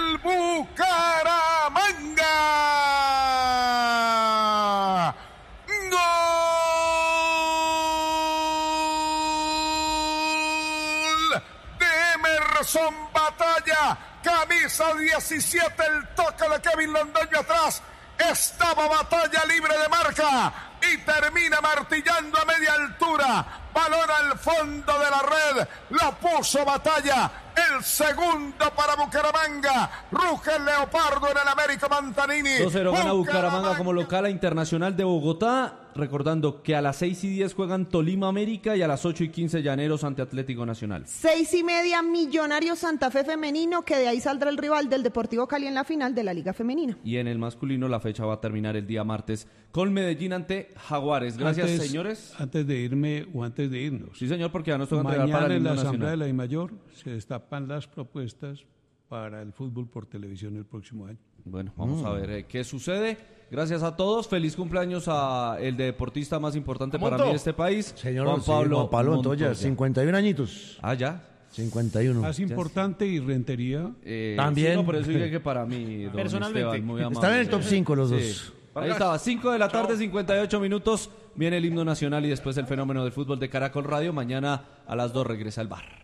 del Bucaramanga. ¡Gol de Emerson Batalla! Camisa 17, el toque de Kevin Londoño atrás. Estaba Batalla libre de marca y termina martillando a media altura. Balón al fondo de la red. La puso Batalla. El segundo para Bucaramanga. Ruge el Leopardo en el Américo Mantanini. 2-0 gana Bucaramanga como local a Internacional de Bogotá. Recordando que a las 6:10 juegan Tolima América y a las 8:15 Llaneros ante Atlético Nacional. 6:30 Millonarios Santa Fe femenino, que de ahí saldrá el rival del Deportivo Cali en la final de la Liga Femenina. Y en el masculino la fecha va a terminar el día martes con Medellín ante Jaguares. Gracias, señores. Antes de irme o antes de irnos. Sí, señor, porque ya nos toca entregar para el Mañana himno en la Asamblea nacional. de la DIMAYOR se destapan las propuestas para el fútbol por televisión el próximo año. Bueno, vamos a ver qué sucede. Gracias a todos. Feliz cumpleaños a el deportista más importante para mí de este país, Señor Juan Pablo Montoya, Montoya. 51 añitos. Ah, ya. 51. Más importante y Rentería. También. Sí, no, por eso dije que para mí, don Personalmente. Esteban, muy amable. Están en el top 5 los dos. Sí. Ahí estaba, 5 de la tarde, 58 minutos. Viene el himno nacional y después el fenómeno del fútbol de Caracol Radio. Mañana a las 2 regresa el bar.